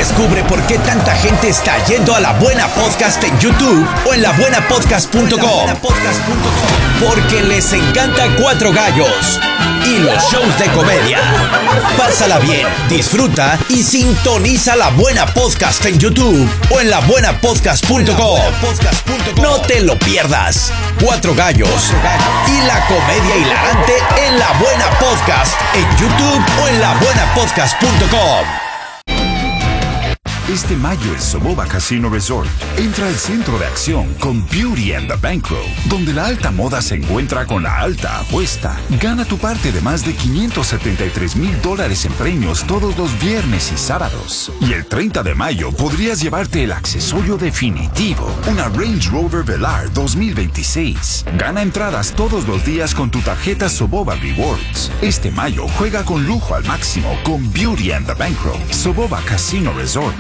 Descubre por qué tanta gente está yendo a La Buena Podcast en YouTube o en labuenapodcast.com. Porque les encanta Cuatro Gallos y los shows de comedia. Pásala bien, disfruta y sintoniza La Buena Podcast en YouTube o en labuenapodcast.com. No te lo pierdas. Cuatro Gallos y la comedia hilarante en La Buena Podcast en YouTube o en labuenapodcast.com. Este mayo el Soboba Casino Resort entra al centro de acción con Beauty and the Bankroll, donde la alta moda se encuentra con la alta apuesta. Gana tu parte de más de $573,000 en premios todos los viernes y sábados. Y el 30 de mayo podrías llevarte el accesorio definitivo, una Range Rover Velar 2026. Gana entradas todos los días con tu tarjeta Soboba Rewards. Este mayo juega con lujo al máximo con Beauty and the Bankroll. Soboba Casino Resort.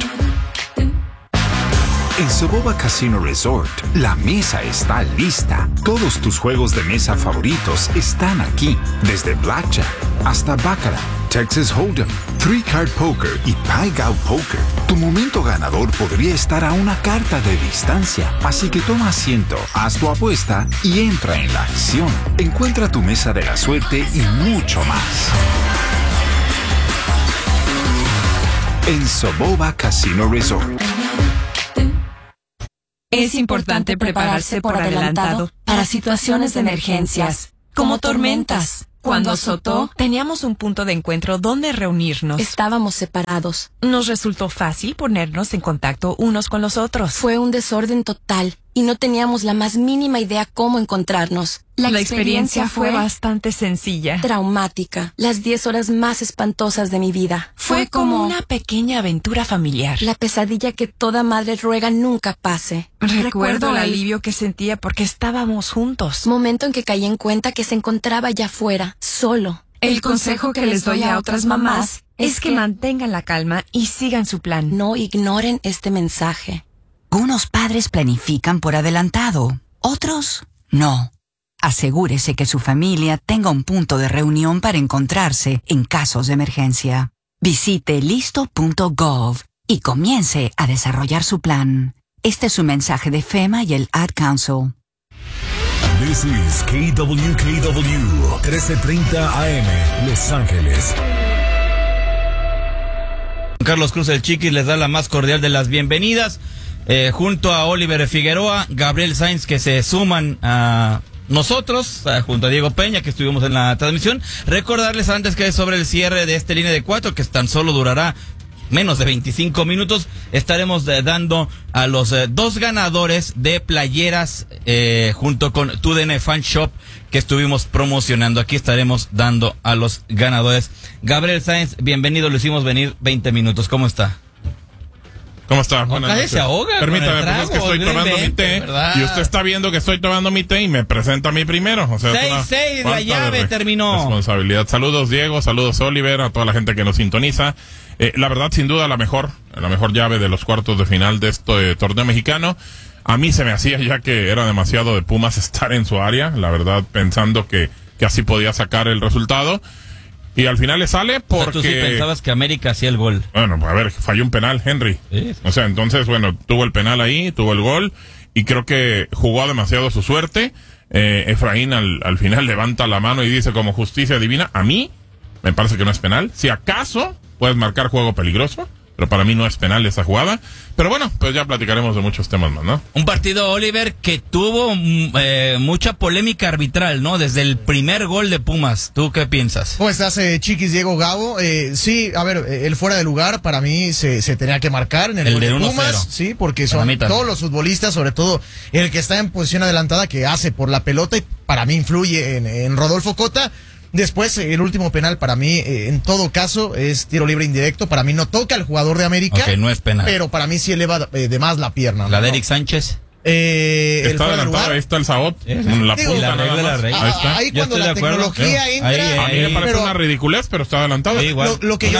En Soboba Casino Resort, la mesa está lista. Todos tus juegos de mesa favoritos están aquí. Desde Blackjack hasta Baccarat, Texas Hold'em, Three Card Poker y Pai Gow Poker. Tu momento ganador podría estar a una carta de distancia. Así que toma asiento, haz tu apuesta y entra en la acción. Encuentra tu mesa de la suerte y mucho más. En Soboba Casino Resort. Es importante prepararse por adelantado para situaciones de emergencias, como tormentas. Cuando azotó, teníamos un punto de encuentro donde reunirnos. Estábamos separados. Nos resultó fácil ponernos en contacto unos con los otros. Fue un desorden total y no teníamos la más mínima idea cómo encontrarnos. La experiencia fue bastante sencilla. Traumática. Las 10 horas más espantosas de mi vida. Fue como una pequeña aventura familiar. La pesadilla que toda madre ruega nunca pase. Recuerdo el alivio que sentía porque estábamos juntos. Momento en que caí en cuenta que se encontraba allá afuera, solo. El consejo que les doy a otras mamás es que mantengan la calma y sigan su plan. No ignoren este mensaje. Unos padres planifican por adelantado, otros no. Asegúrese que su familia tenga un punto de reunión para encontrarse en casos de emergencia. Visite listo.gov y comience a desarrollar su plan. Este es un mensaje de FEMA y el Ad Council. This is KWKW 1330 AM, Los Ángeles. Carlos Cruz el Chiquis les da la más cordial de las bienvenidas, junto a Oliver Figueroa, Gabriel Sainz, que se suman a nosotros, junto a Diego Peña, que estuvimos en la transmisión. Recordarles antes que sobre el cierre de esta línea de 4, que tan solo durará menos de 25 minutos, estaremos dando a los dos ganadores de playeras junto con TUDN Fan Shop que estuvimos promocionando. Aquí estaremos dando a los ganadores. Gabriel Sainz, bienvenido, lo hicimos venir 20 minutos. ¿Cómo está? ¿Cómo está? Buenas noches. Se ahoga. Permítame, pues es que estoy tomando mi té, ¿verdad? Y usted está viendo que estoy tomando mi té y me presenta a mí primero. O sea, 6-6, la llave terminó. Responsabilidad. Saludos, Diego, saludos, Oliver, a toda la gente que nos sintoniza. La verdad, sin duda, la mejor llave de los cuartos de final de este torneo mexicano. A mí se me hacía ya que era demasiado de Pumas estar en su área, la verdad, pensando que así podía sacar el resultado. Y al final le sale porque... O sea, tú sí pensabas que América hacía el gol. Bueno, a ver, falló un penal, Henry. Sí. O sea, entonces, bueno, tuvo el penal ahí, tuvo el gol, y creo que jugó demasiado su suerte. Efraín al final levanta la mano y dice como justicia divina, a mí me parece que no es penal. Si acaso puedes marcar juego peligroso, pero para mí no es penal esa jugada. Pero bueno, pues ya platicaremos de muchos temas más, ¿no? Un partido, Oliver, que tuvo mucha polémica arbitral, ¿no? Desde el primer gol de Pumas. ¿Tú qué piensas? ¿Cómo estás, Chiquis, Diego, Gabo? Sí, a ver, el fuera de lugar para mí se tenía que marcar en el gol de Pumas. Sí, porque son todos los futbolistas, sobre todo el que está en posición adelantada, que hace por la pelota y para mí influye en Rodolfo Cota. Después, el último penal para mí, en todo caso, es tiro libre indirecto. Para mí no toca al jugador de América. Ok, no es penal. Pero para mí sí eleva de más la pierna. ¿La de Eric Sánchez? Está adelantado, ahí está el Saot. La punta, ahí está. Ahí cuando la tecnología entra. A mí me parece una ridiculez, pero está adelantado. Sí, igual. Lo que yo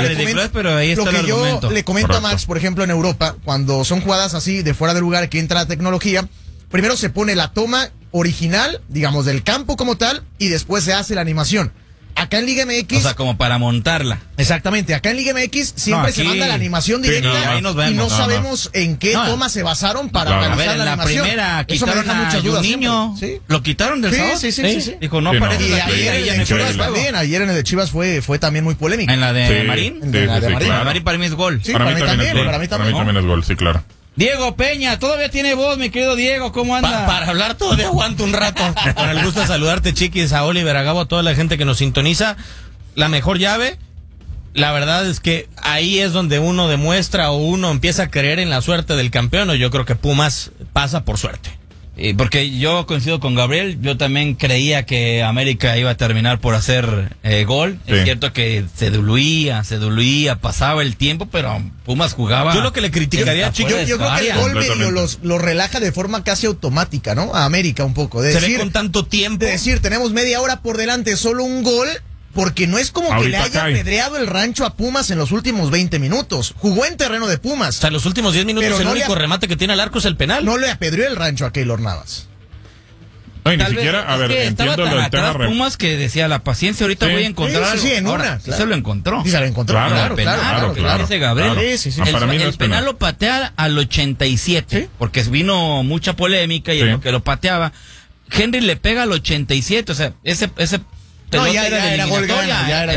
le comento a Max, por ejemplo, en Europa, cuando son jugadas así de fuera de lugar que entra la tecnología, primero se pone la toma original, digamos, del campo como tal, y después se hace la animación. acá en Liga MX... O sea, como para montarla. Exactamente, acá en Liga MX siempre se manda la animación directa y no sabemos en qué toma se basaron para realizar la animación. La primera quitaron a Juninho, ¿sí? Lo quitaron del sábado. Sí. Dijo, no aparece. Y ayer en el Chivas también, ayer en el de Chivas fue también muy polémica. ¿En la de Marín? En la de Marín. Marín para mí es gol. Sí, para mí también es gol, sí, claro. Diego Peña, todavía tiene voz, mi querido Diego, ¿cómo anda? Para hablar todavía aguanto un rato. Con el gusto de saludarte, Chiquis, a Oliver, a Gabo, a toda la gente que nos sintoniza. La mejor llave, la verdad es que ahí es donde uno demuestra o uno empieza a creer en la suerte del campeón, o yo creo que Pumas pasa por suerte. Porque yo coincido con Gabriel, yo también creía que América iba a terminar por hacer gol. Sí. Es cierto que se diluía, pasaba el tiempo, pero Pumas jugaba. Yo lo que le criticaría, yo creo que el gol medio lo relaja de forma casi automática, ¿no? A América un poco. Se ve con tanto tiempo. De decir, tenemos media hora por delante, solo un gol. Porque no es como ahorita que le haya apedreado el rancho a Pumas en los últimos 20 minutos. Jugó en terreno de Pumas. O sea, en los últimos 10 minutos el único remate que tiene al arco es el penal. No le apedreó el rancho a Keylor Navas. No, y ni siquiera, a ver, entiendo lo del tema. Pumas que decía, la paciencia, ahorita voy a encontrar algo. Sí, en ahora, claro. se lo encontró. Sí, se lo encontró. Claro. Dice Gabriel. El penal lo patea al 87, ¿sí? Porque vino mucha polémica y en lo que lo pateaba. Henry le pega al 87, o sea, ese no, ya era gol gana. Era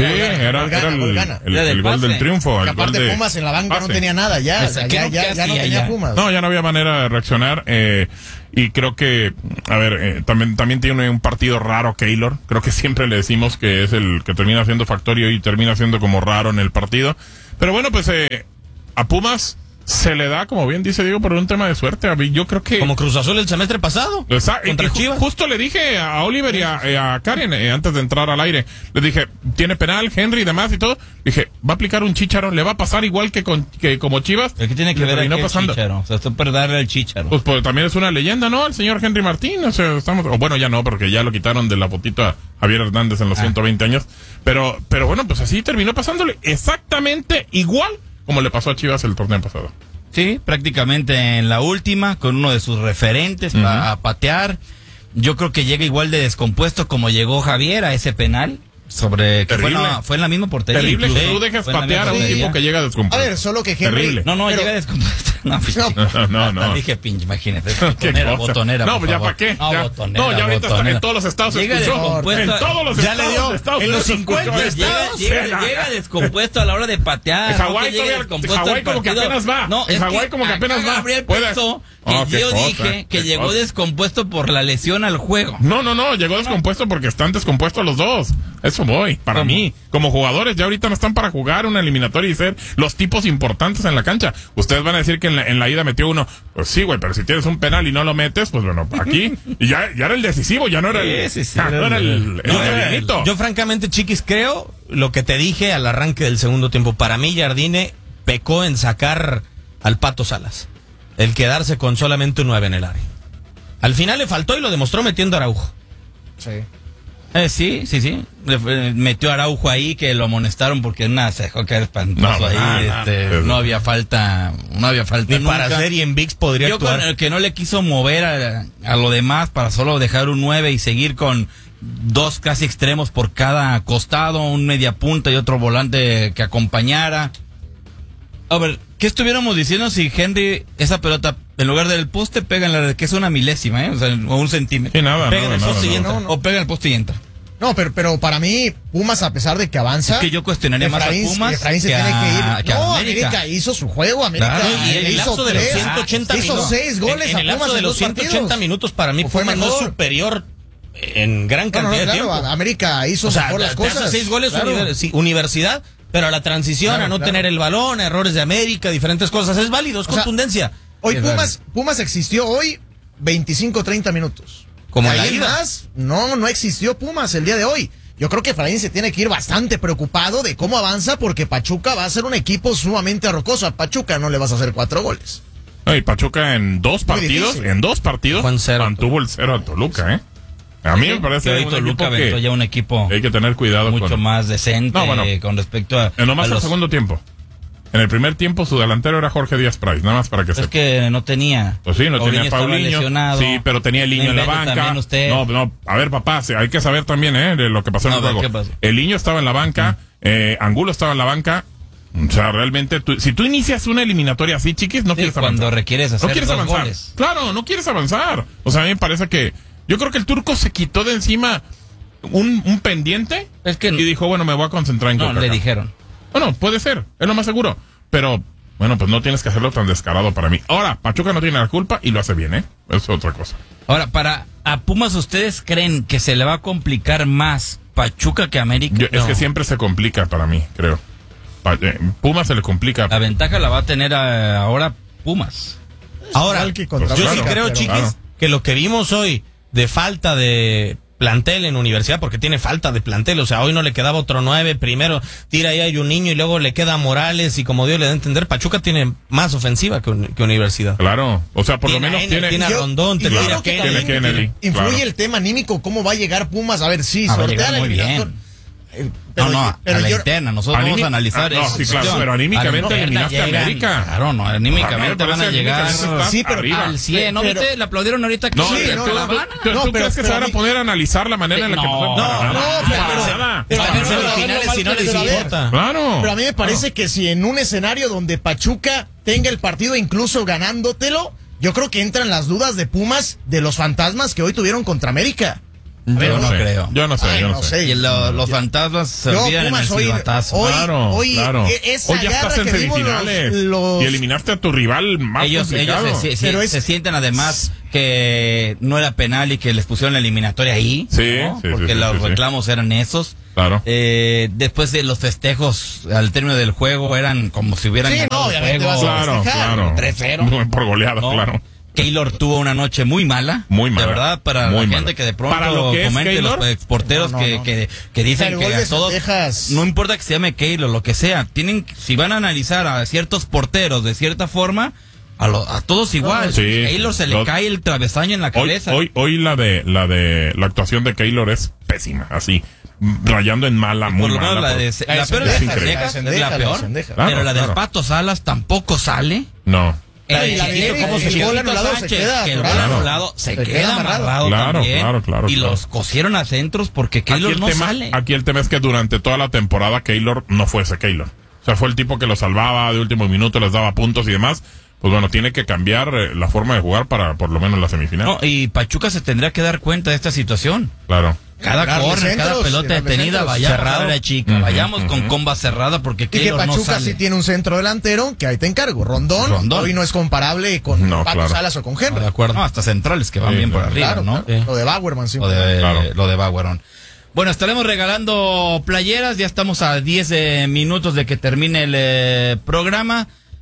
el gol del triunfo. Y aparte Pumas en la banca no tenía nada ya. O sea, ya no tenía Pumas. No, ya no había manera de reaccionar. Y creo que, a ver, también tiene un partido raro Keylor. Creo que siempre le decimos que es el que termina siendo factorio y termina siendo como raro en el partido. Pero bueno, pues a Pumas se le da, como bien dice Diego, por un tema de suerte. Yo creo que... Como Cruz Azul el semestre pasado. Contra Chivas. Justo le dije a Oliver y a Karen, antes de entrar al aire, les dije, tiene penal, Henry y demás y todo. Dije, va a aplicar un chícharo, le va a pasar igual que como Chivas. ¿Qué tiene que ver aquí pasando? Chícharo? O sea, esto es darle el chícharo. Pues también es una leyenda, ¿no? El señor Henry Martín. O sea, bueno, ya no, porque ya lo quitaron de la fotito a Javier Hernández en los 120 años. Pero bueno, pues así terminó pasándole exactamente igual como le pasó a Chivas el torneo pasado. Sí, prácticamente en la última, con uno de sus referentes a patear. Yo creo que llega igual de descompuesto como llegó Javier a ese penal. Fue en la misma portería. Terrible que tú dejes patear a un tipo que llega descompuesto. A ver, solo que Henry... llega descompuesto. No. Dije pinche, imagínate. Botonera. No, pues ya para qué. No, ya ahorita están en todos los estados. Llega descompuesto. En todos los estados. En los 50 estados. Llega descompuesto a la hora de patear. Hawái como que apenas va. En Hawái como que apenas va. Gabriel pensó que yo dije que llegó descompuesto por la lesión al juego. No, llegó descompuesto porque están descompuestos los dos. Eso voy, para mí. Como jugadores ya ahorita no están para jugar una eliminatoria y ser los tipos importantes en la cancha. Ustedes van a decir que en la ida metió uno. Pues sí, güey, pero si tienes un penal y no lo metes, pues bueno, aquí ya era el decisivo, ya no era el delito. Yo francamente, Chiquis, creo lo que te dije al arranque del segundo tiempo. Para mí, Jardine pecó en sacar al Pato Salas. El quedarse con solamente un 9 en el área. Al final le faltó y lo demostró metiendo a Araujo. Sí. Sí. Metió a Araujo ahí, que lo amonestaron porque se dejó caer espantoso ahí. No había falta. Ni nunca. Para hacer y en VIX podría actuar. Yo que no le quiso mover a lo demás para solo dejar un 9 y seguir con dos casi extremos por cada costado, un media punta y otro volante que acompañara. A ver, ¿qué estuviéramos diciendo si Henry, esa pelota, en lugar del poste, pega en la red, que es una milésima, o sea, o un centímetro? Sí, nada, pega en el poste y entra, o pega en el poste y entra. No, pero para mí, Pumas, a pesar de que avanza... Es que yo cuestionaría más a Pumas Efraín se tiene que ir. No, América hizo su juego, América y en el lapso de los 180 minutos. Hizo 6 goles en el lapso de los 180 minutos, para mí Pumas no es superior en gran cantidad de tiempo. América hizo mejor las cosas. Hace 6 goles, Universidad... Pero a la transición, a no tener el balón, errores de América, diferentes cosas, es válido, es contundencia. Hoy Pumas existió hoy 25-30 minutos. Como la ida. Más, no existió Pumas el día de hoy. Yo creo que Efraín se tiene que ir bastante preocupado de cómo avanza, porque Pachuca va a ser un equipo sumamente rocoso. A Pachuca no le vas a hacer 4 goles. Y Pachuca en dos partidos mantuvo el 0 a Toluca, A mí me parece que Toluca aventó ya un equipo hay que tener cuidado mucho más decente con respecto a nomás al segundo tiempo. En el primer tiempo su delantero era Jorge Díaz Price, nada más para que sepa. Es que no tenía. Pues sí, no tenía Paulinho. Sí, pero tenía el Liño en la banca. No, a ver, papá, hay que saber también, de lo que pasó en el juego. El Liño estaba en la banca, Angulo estaba en la banca. O sea, realmente, si tú inicias una eliminatoria así, chiquis, no quieres avanzar. Cuando requieres hacer no quieres dos avanzar. Goles. Claro, no quieres avanzar. O sea, a mí me parece que yo creo que el turco se quitó de encima un pendiente y dijo, bueno, me voy a concentrar en le dijeron. Bueno, puede ser, es lo más seguro. Pero, bueno, pues no tienes que hacerlo tan descarado para mí. Ahora, Pachuca no tiene la culpa y lo hace bien, Eso es otra cosa. Ahora, a Pumas, ¿ustedes creen que se le va a complicar más Pachuca que América? Es que siempre se complica para mí, creo. Pumas se le complica. La ventaja la va a tener ahora Pumas. Ahora, yo sí creo, chiquis, que lo que vimos hoy de falta de plantel en Universidad, porque tiene falta de plantel, o sea, hoy no le quedaba otro 9, primero tira ahí hay un niño y luego le queda Morales y como Dios le da a entender, Pachuca tiene más ofensiva que Universidad. Claro, o sea, por lo menos tiene a Rondón, tiene Kennedy. Influye el tema anímico, cómo va a llegar Pumas, a ver, sortea la eliminación. A la interna, nosotros vamos a analizar eso. Sí, claro, pero anímicamente eliminaste a América. Claro, anímicamente van a llegar. Sí, pero al 100, ¿no viste? Le aplaudieron ahorita que ¿Tú crees que se van a poder analizar la manera en la que no, están en semifinales y no les importa. Claro. Pero a mí me parece que si en un escenario donde Pachuca tenga el partido incluso ganándotelo, yo creo que entran las dudas de Pumas de los fantasmas que hoy tuvieron contra América. Yo no creo. Yo no sé. Y los fantasmas se olvidan en el silbatazo. Claro. Hoy ya estás en semifinales y eliminaste a tu rival más complicado. Ellos se sienten además que no era penal y que les pusieron la eliminatoria ahí. Sí, porque los reclamos eran esos. Claro. Después de los festejos al término del juego eran como si hubieran ganado el juego. Claro. 3-0. Por goleada, claro. Keylor tuvo una noche muy mala. De verdad, para la gente que de pronto comente, los exporteros que dicen que a todos, no importa que se llame Keylor, lo que sea, si van a analizar a ciertos porteros de cierta forma, a todos igual. Keylor se le cae el travesaño en la cabeza. Hoy la actuación de Keylor es pésima, así. Rayando en mala, muy mala. La peor es la peor, pero la del Pato Salas tampoco sale. No. El gol anulado se queda. El gol anulado se queda amarrado también. Claro. Y los cosieron a centros porque Keylor no sale. Aquí el tema es que durante toda la temporada Keylor no fue ese Keylor. O sea, fue el tipo que lo salvaba de último minuto, les daba puntos y demás. Pues bueno, tiene que cambiar la forma de jugar para por lo menos la semifinal. No, y Pachuca se tendría que dar cuenta de esta situación. Claro. Cada corner, cada pelota detenida, vayamos con comba cerrada porque Keylor no sale. Y que Pachuca sí tiene un centro delantero, que ahí te encargo. Rondón. Hoy no es comparable con Pato Salas o con Henry. De acuerdo. No, hasta centrales que van bien por arriba, ¿no? Lo de Bauerman, sí. Lo de Bauerman. Bueno, estaremos regalando playeras, ya estamos a 10 minutos de que termine el programa.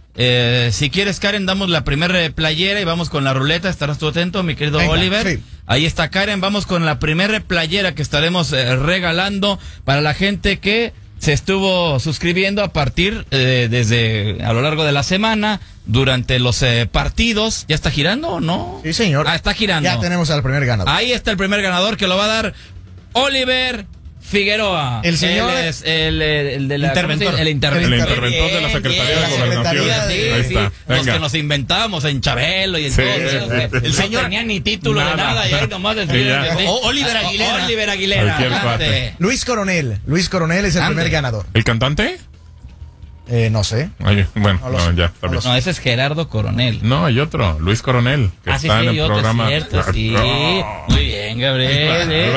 Si quieres, Karen, damos la primera playera y vamos con la ruleta. ¿Estarás tú atento, mi querido Oliver? Sí. Ahí está Karen, vamos con la primera playera que estaremos regalando para la gente que se estuvo suscribiendo a partir desde a lo largo de la semana, durante los partidos. ¿Ya está girando o no? Sí, señor. Está girando. Ya tenemos al primer ganador. Ahí está el primer ganador que lo va a dar Oliver Figueroa. El señor es el de la interventor. El interventor de la Secretaría de Gobernación. Ahí está. Los que nos inventábamos en Chabelo y en todo. El señor no tenía ni título de nada y ahí nomás Oliver Aguilera. Oliver Aguilera. Luis Coronel es el primer ganador. ¿El cantante? No sé. Bueno, ya. No, ese es Gerardo Coronel. No, hay otro, Luis Coronel, que está en el programa. Sí. Muy bien, Gabriel.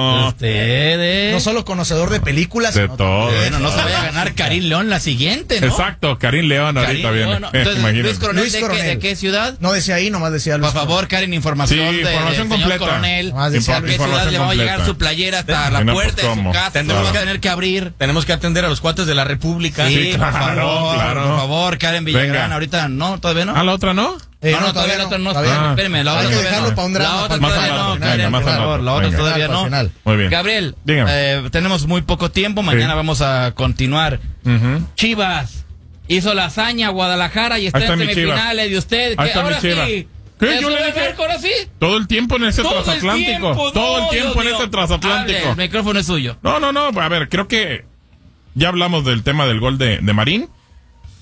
Ustedes. No solo conocedor de películas. De todo. Bueno, no se vaya a ganar Karim León la siguiente, ¿no? Exacto, Karim León ahorita viene. Entonces, Luis Coronel, ¿de qué ciudad? No decía ahí, nomás decía Luis. Por favor, Karim, información información completa. Coronel. ¿A qué ciudad le va a llegar su playera hasta la puerta de su casa? Tendremos que tener que abrir. Tenemos que atender a los cuates de la República. Sí, claro. Por favor, Karen Villagrán, ahorita no, todavía no. ¿A la otra no? No, todavía la otra no. Espérame, la otra todavía no. La otra todavía no, Karen, por favor, la otra todavía no. Muy bien. Gabriel, tenemos muy poco tiempo, mañana vamos a continuar. Chivas hizo la hazaña Guadalajara y está en semifinales de usted. Ahora sí. ¿Qué? Yo le dije así? Todo el tiempo en ese transatlántico. Todo el tiempo en ese transatlántico. El micrófono es suyo. No. A ver, creo que ya hablamos del tema del gol de Marín.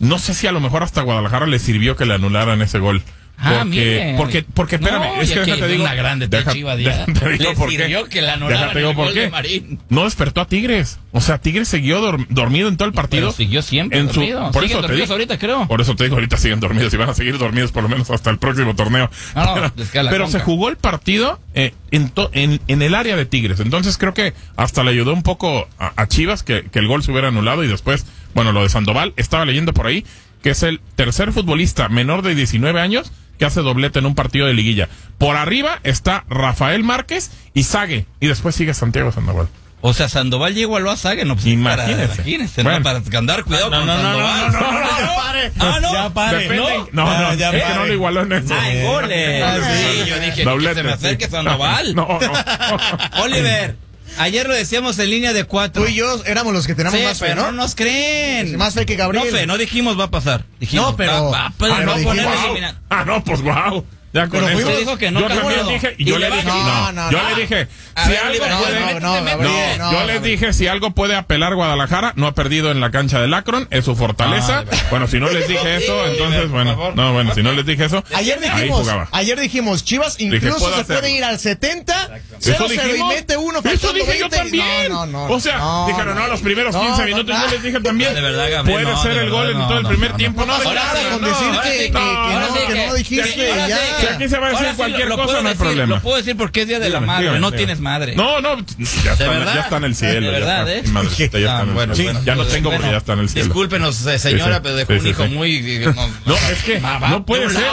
no sé si a lo mejor hasta Guadalajara le sirvió que le anularan ese gol. Porque espérame, es que déjate digo, una grande te digo por qué. Que la anularan el gol de Marín. No despertó a Tigres. O sea, Tigres siguió dormido en todo el partido. Pero siguió siempre dormido. Por eso te digo, ahorita, creo. Por eso te digo, ahorita siguen dormidos y van a seguir dormidos por lo menos hasta el próximo torneo. Pero se jugó el partido en el área de Tigres. Entonces creo que hasta le ayudó un poco a Chivas que el gol se hubiera anulado y después, bueno, lo de Sandoval, estaba leyendo por ahí que es el tercer futbolista menor de 19 años que hace doblete en un partido de liguilla. Por arriba está Rafael Márquez y Sague, y después sigue Santiago Sandoval. O sea, Sandoval llegó a Sague, no, pues imagínese. Bueno. Para andar cuidado con Sandoval. Ya pare. Es que no lo igualó en eso. En goles. Sí, yo dije que se me acerque Sandoval. No. Oliver. Ayer lo decíamos en línea de 4. Tú y yo éramos los que tenemos más fe, ¿no? No nos creen. Más fe que Gabriel. No dijimos va a pasar. Dijimos, no, pero... no, pues guau. Ya con eso. Dijo que no. Yo también dije, y yo le dije, yo le dije, si algo puede, yo les dije, si algo puede apelar Guadalajara, no ha perdido en la cancha del Akron, es su fortaleza. Bueno, si no les dije eso, entonces, si no les dije eso, ayer dijimos, Chivas incluso se puede ir al 70, 0-0 y mete uno. Eso dije yo también. O sea, dijeron, los primeros 15 minutos yo les dije también, puede ser el gol en todo el primer tiempo. No, con decir que no dijiste ya. Si aquí se va a decir cualquier cosa, no hay problema. Lo puedo decir porque es Día de la Madre, no tienes madre. No, ya está en el cielo. De verdad, Ya no tengo porque ya está en el cielo. Discúlpenos, señora, pero dejó un hijo muy... No, es que no puede ser.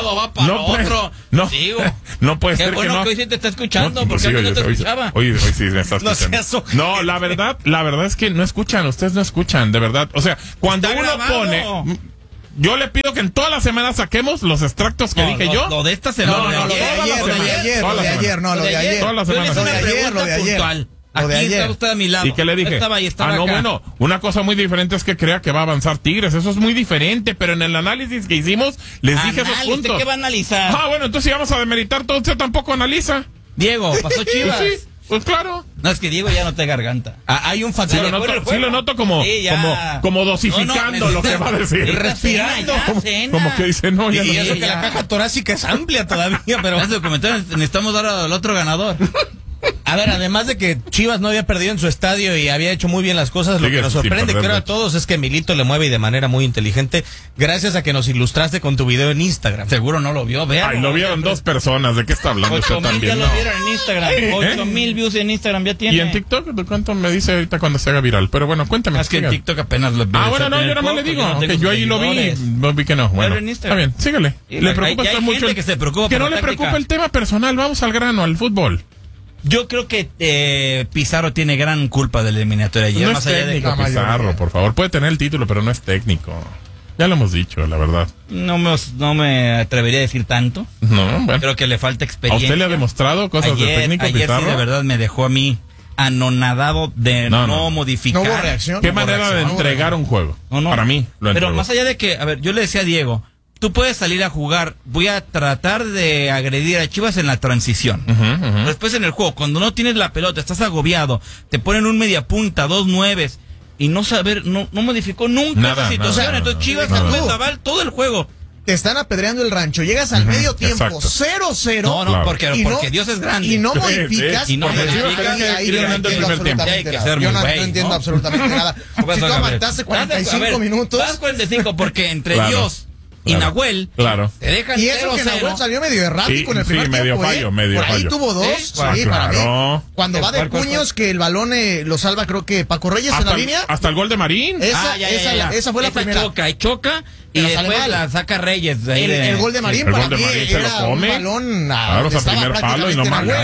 No puede ser que no. Que hoy sí te está escuchando, porque antes no te escuchaba. Hoy sí me está escuchando. No, la verdad es que no escuchan, ustedes no escuchan, de verdad. O sea, cuando uno pone... Yo le pido que en toda la semana saquemos los extractos que dije yo. Lo de esta semana. Lo de ayer. Toda la semana. Lo de ayer. Aquí está usted a mi lado. ¿Y qué le dije? Estaba acá. Bueno, una cosa muy diferente es que crea que va a avanzar Tigres. Eso es muy diferente, pero en el análisis que hicimos, les dije esos puntos. ¿Qué va a analizar? Bueno, entonces si vamos a demeritar todo, usted tampoco analiza. Diego, pasó Chivas. Sí. Pues claro. No, es que Diego ya no te garganta. Hay un factor. Sí lo noto como dosificando lo que va a decir. Respirando. Como que dice, no, ya y no. eso que la caja torácica es amplia todavía, pero... En ese comentario necesitamos dar al otro ganador. A ver, además de que Chivas no había perdido en su estadio y había hecho muy bien las cosas, lo que nos sorprende, creo, a todos es que Milito le mueve y de manera muy inteligente, gracias a que nos ilustraste con tu video en Instagram. Seguro no lo vio, vean. Lo vieron 2 personas, ¿de qué está hablando usted también? 8,000 ya lo vieron en Instagram, 8,000 views en Instagram ya tiene. ¿Y en TikTok? ¿De cuánto me dice ahorita cuando se haga viral? Pero bueno, cuéntame. Es que en TikTok apenas lo vi. Bueno, no, yo nomás le digo, que yo ahí lo vi que no. Bueno, está bien, síguele. Le preocupa usted mucho. Que no le preocupa el tema personal, vamos al grano, al fútbol. Yo creo que Pizarro tiene gran culpa de la eliminatoria ayer. No es técnico, Pizarro, por favor. Puede tener el título, pero no es técnico. Ya lo hemos dicho, la verdad. No me atrevería a decir tanto. No, bueno. Creo que le falta experiencia. ¿A usted le ha demostrado cosas de técnico, Pizarro? Ayer sí, de verdad, me dejó a mí anonadado de no modificar. No hubo reacción. ¿Qué manera de entregar un juego? Para mí lo entregó. Pero más allá de que, a ver, yo le decía a Diego, tú puedes salir a jugar, voy a tratar de agredir a Chivas en la transición. Después en el juego, cuando no tienes la pelota, estás agobiado, te ponen un mediapunta, 2 9s, y no modificó nunca esa situación. Entonces Chivas sacó Zaval todo el juego. Te están apedreando el rancho, llegas al medio tiempo, 0-0. No, porque Dios es grande. Y no modificas. Y no modificas. Yo no entiendo absolutamente nada. Si tú aguantaste 45 minutos. Vas 45 porque entre Dios y Nahuel te dejan 0-0. Y eso que Nahuel salió medio errático en el primer tiempo. Medio por ahí tuvo 2. Para mí. Cuando va de puños que el balón lo salva, creo que Paco Reyes en la línea. Hasta el gol de Marín. Esa fue la primera. Choca. Y después la saca Reyes. El gol de Marín para mí era un balón. Claro, o sea, primer palo y no marca.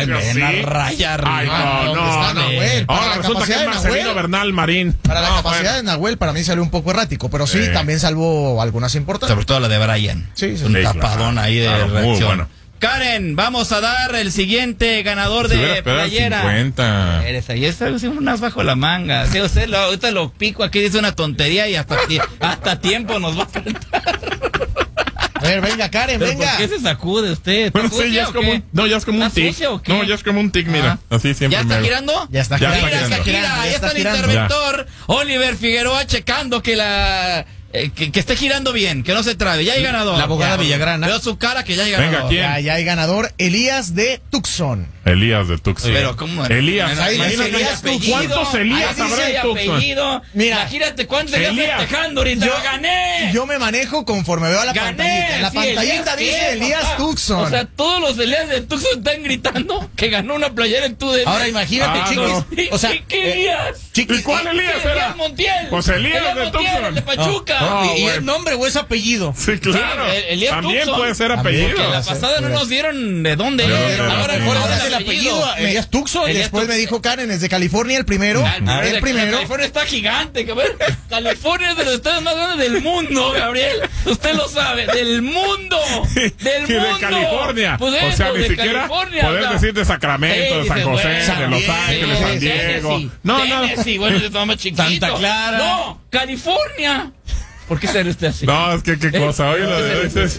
Ahora resulta que es Marcelino Bernal Marín. Para la capacidad de Nahuel, para mí salió un poco errático, pero sí, también salvó algunas importantes. Sobre todo la de Brian. Sí, un tapadón ahí de reacción. Karen, vamos a dar el siguiente ganador de playera. 50. Eres ahí, está unas bajo la manga. Sí, usted ahorita lo pico aquí, dice una tontería y hasta tiempo nos va a faltar. A ver, venga, Karen, venga. ¿Por qué se sacude usted? Bueno, sí, ya es como un tic. No, ya es como un tic, mira. Así siempre. ¿Ya está girando? Ya está girando. Ahí está el interventor, Oliver Figueroa, checando que que esté girando bien, que no se trabe. Ya hay ganador. La abogada Villagrana. Veo su cara que ya hay ganador. Venga, ¿quién? Ya hay ganador, Elías de Tucson. Elías de Tucson. Pero ¿cómo? Elías. Elías ¿Cuántos Elías habrá en Tucson? Mira, imagínate cuántos Elías festejando ahorita. ¡Gané! Yo me manejo conforme veo a la pantallita. En la pantallita dice Elías Tucson. O sea, todos los Elías de Tucson están gritando que ganó una playera en tu de. Ahora imagínate, Chiquis. O sea, ¿qué Elías? ¿Y cuál Elías era? Elías Montiel. Pues Elías de Tucson. El de Pachuca. ¿Y es nombre o es apellido? Sí, claro. Elías También Tucson. puede ser apellido. La pasada no nos dieron de dónde. Ahora mejor es el apellido. Elías Tucson. Y después me dijo Karen, es de California el primero. El primero. California está gigante, cabrón. California es de los estados más grandes del mundo, Gabriel. Usted lo sabe. Del mundo. Del mundo. De California. Pues o sea, eso, ni de siquiera California, poder decir de Sacramento, de San José, de Los Ángeles, San Diego. No. Bueno, estaba más chiquito. Santa Clara. No, California. ¿Por qué se usted así? No, es que qué cosa. Oye, lo de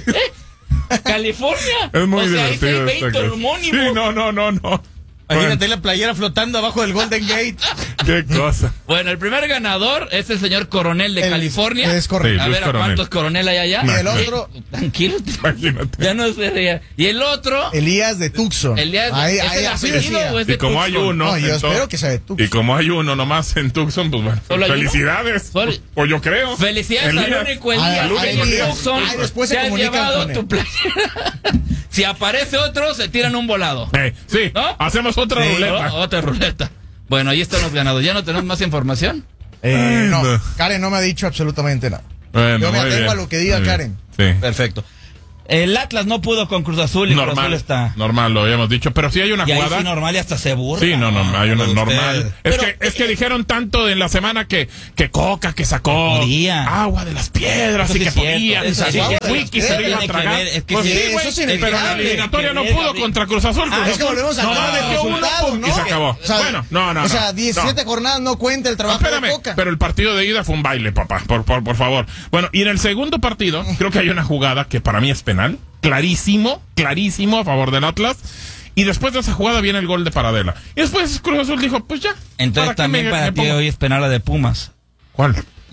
California. Es muy o sea, divertido. ahí hay 20 homónimos. Sí, no. Imagínate la playera flotando abajo del Golden Gate. Qué cosa. Bueno, el primer ganador es el señor Coronel de California. Es correcto. Sí, A ver, ¿a cuántos Coronel hay allá? Y el otro, Tranquilo. Imagínate. Ya no sé. Y el otro. Elías de Tucson. Elías, ¿es el así apellido decía. o es de Y como Tucson? hay uno. No, yo entonces- espero que sea de Tucson. Y como hay uno nomás en Tucson, pues bueno. ¿Solo hay uno? Felicidades. Solo- Pues yo creo. Felicidades al Elías. único Elías. Al único que en Elías. Tucson Ay, después se te has comunican llevado con él. tu playera. Si aparece otro, se tiran un volado. Sí, ¿No? hacemos otra Sí, ruleta. otra ruleta. Bueno, ahí están los ganados. ¿Ya no tenemos más información? No, no. Karen no me ha dicho absolutamente nada. Bueno, Yo me muy atengo bien. a lo que diga Muy bien. Karen. Sí. Perfecto. El Atlas no pudo con Cruz Azul y Cruz Azul Normal, está. normal, lo habíamos dicho. Pero sí hay una Y ahí jugada. sí normal y hasta se burla. Sí, no, hay una de normal. usted. Es que dijeron tanto en la semana que Coca que sacó Podía. agua de las piedras Eso y sí que es cierto. podía. Eso Y sí es que cierto. Wiki se lo iba a Tiene que tragar. ver, es que Pues sí, sí, eso güey, es pero en la inevitable. eliminatoria no Tiene que pudo ver, contra Cruz Azul. Cruz Es que Azul volvemos al no, tema de metió uno, resultados, pum, ¿no? y se acabó. O sea, Bueno, no. O sea, 17 jornadas no cuenta el trabajo de Espérame, Coca. pero el partido de ida fue un baile, papá, por favor. Bueno, y en el segundo partido, creo que hay una jugada que para mí es penal, clarísimo a favor del Atlas. Y después de esa jugada viene el gol de Paradela. Y después Cruz Azul dijo, pues ya. Entonces también para ti hoy es penal la de Pumas. ¿Cuál?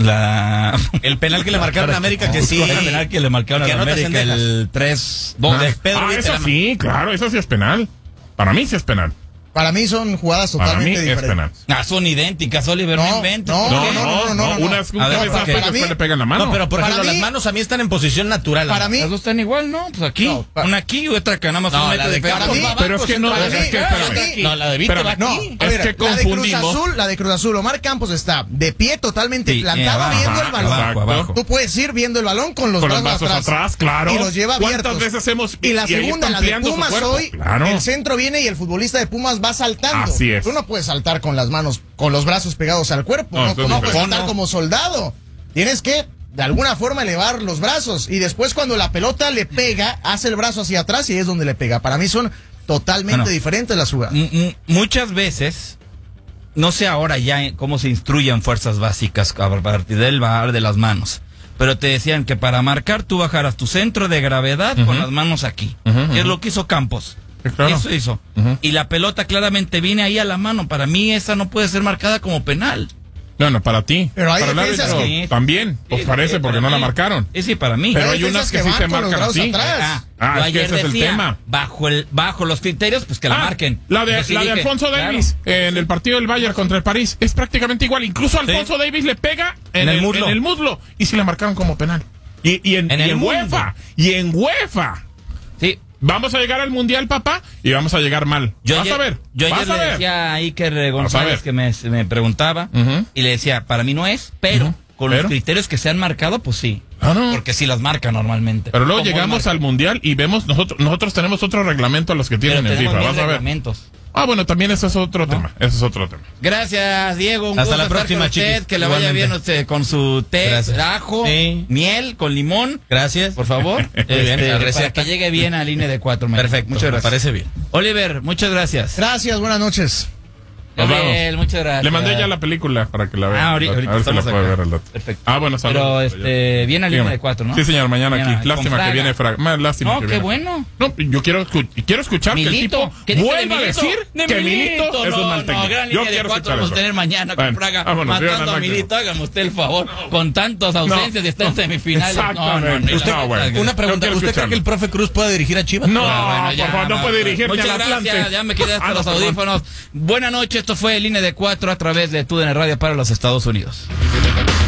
El penal que le marcaron a América, que sí. El penal que le marcaron Que a anota América, Cendejas. el 3-2 de Pedro. Eso sí, claro, eso sí es penal. Para mí sí es penal. Para mí son jugadas Para mí totalmente es penal. diferentes. Son idénticas, Oliver, no inventes. no, ¿Por qué? no. Una es un A ver, cabezazo ¿por qué? y Para después mí- le pega en la mano. No, pero por Para ejemplo, mí- las manos a mí están en posición natural. Para mí, Las dos están igual, ¿no? Pues aquí. No, Una aquí y otra acá, nada más No, un la metro de de Carlos para mí- va pero es abajo, que no, para es mí- que, espérame. aquí. No, la de Víctor Espérame. va no, aquí. a Es ver, que la de Cruz confundimos. Azul, la de Cruz Azul, Omar Campos está de pie totalmente Sí, plantado abajo, viendo el balón. abajo. Tú puedes ir viendo el balón con los Con los brazos brazos atrás, claro. Y los lleva ¿Cuántas abiertos. veces hemos Y la y ahí segunda, está la de ampliando su Pumas cuerpo? hoy, Claro. el centro viene y el futbolista de Pumas va saltando. Así es. Tú no puedes saltar con las manos, con los brazos pegados al cuerpo. No, No, esto es no puedes diferente. saltar como soldado. Tienes que, de alguna forma, elevar los brazos. Y después, cuando la pelota le pega, hace el brazo hacia atrás y es donde le pega. Para mí son totalmente Bueno. diferentes las jugadas. Muchas veces, no sé ahora ya cómo se instruyen fuerzas básicas a partir del bar de las manos, pero te decían que para marcar tú bajaras tu centro de gravedad con las manos aquí, que es lo que hizo Campos. Sí, claro. Eso hizo. Y la pelota claramente viene ahí a la mano. Para mí esa no puede ser marcada como penal. Bueno, para ti. Pero hay para el defensas árbitro que- también. Pues Sí, parece porque para no la mí. marcaron. Sí, para mí. Pero Hay hay unas defensas que que sí van se con los marcan brazos así. atrás. Yo Es que ayer ese es el decía, tema. bajo los criterios, pues que la marquen. La de Yo sí dije, Alfonso claro. Davis en el partido del Bayern contra el París es prácticamente igual. Incluso Alfonso Davis le pega en el muslo. Y si la marcaron como penal. Y en UEFA. Y en UEFA. Sí. Vamos a llegar al Mundial, papá, y vamos a llegar mal. Vas a ver. Yo vas ayer a le ver. decía a Iker Vas a González ver. que me preguntaba y le decía, para mí no es, pero con los criterios que se han marcado, pues sí. no. Porque sí las marca normalmente. Pero luego ¿Cómo llegamos marca? al Mundial y vemos, nosotros tenemos otro reglamento a los que tienen Pero en tenemos FIFA. 10 Vas a ver. reglamentos. Bueno, también eso es otro tema. Eso es otro tema. Gracias, Diego. Un Hasta gusto la estar próxima, con usted, chiquis. que le vaya Igualmente. bien usted con su té, Gracias. ajo, Sí. miel, con limón. Gracias. Por favor. Muy bien, la para receta. que llegue bien a línea de 4. Perfecto. Muchas Me gracias. parece bien. Oliver, muchas gracias. Gracias, buenas noches. Gabriel, muchas gracias. Le mandé ya la película para que la vea. Ahorita a ver si la puede ver al rato. Perfecto. Bueno, saludos. Pero viene al línea de 4, ¿no? Sí, señor, mañana aquí. Lástima que viene Fraga. Lástima que viene. No, qué bueno. No, yo quiero escuchar Milito, que el tipo vuelva a decir que Milito es un mal técnico. Gran línea de 4 vamos a tener mañana con Fraga matando a Milito. Hágame usted el favor. Con tantas ausencias y está en semifinales. No. Una pregunta. ¿Usted cree que el profe Cruz puede dirigir a Chivas? No, por favor, no puede dirigir ni al Atlante. Gracias, ya me quedé hasta los audífonos. Buenas noches, esto fue Línea de 4 a través de TUDN Radio para los Estados Unidos.